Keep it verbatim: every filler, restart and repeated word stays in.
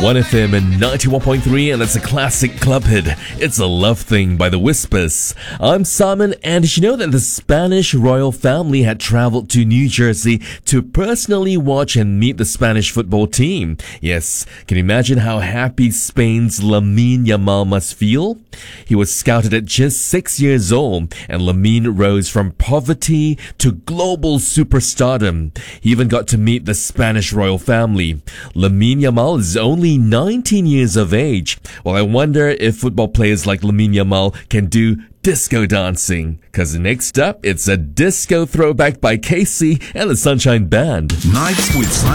one F M and ninety-one point three, and it's a classic club hit. It's a Love Thing by the Whispers. I'm Simon, and did you know that the Spanish royal family had traveled to New Jersey to personally watch and meet the Spanish football team? Yes, can you imagine how happy Spain's Lamine Yamal must feel? He was scouted at just six years old, and Lamine rose from poverty to global superstardom. He even got to meet the Spanish royal family. Lamine Yamal is only nineteen years of age. Well, I wonder if football players like Lamine Yamal can do disco dancing. Cause next up, it's a disco throwback by Casey and the Sunshine Band. Nights with Simon.